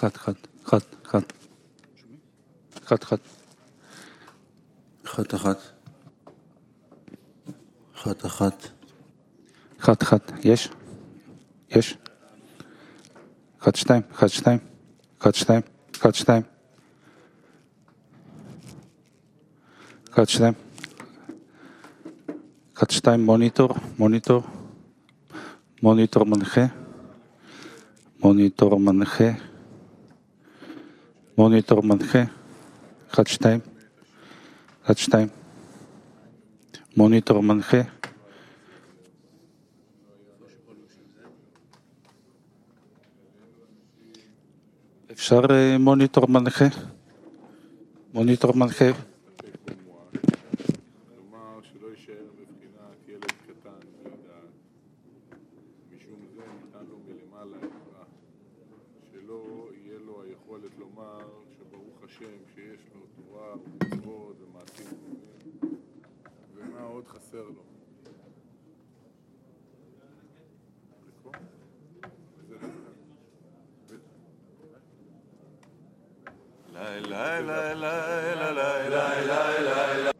אחת, אחת, אחת, אחת. אחת, אחת. אחת, אחת. אחת, אחת. אחת, אחת. יש? יש? אחת, שתיים, אחת, שתיים. אחת, שתיים, אחת, שתיים. אחת, שתיים. אחת, שתיים, מוניטור, מוניטור. מוניטור מנחה. מוניטור מנחה. מוניטור מנחה. אחת, שתיים. אחת, שתיים. מוניטור מנחה. אפשר מוניטור מנחה? מוניטור מנחה. כלומר, שלא יישאר בבחינת ילד קטן לדעת. משום זה ניתן לו מלמעלה עזרה. שלא יהיה לו היכולת לומר שברוך השם שיש לו תורה ומצוות ומעשים טובים. ומה עוד חסר לו? La la la la la la la la la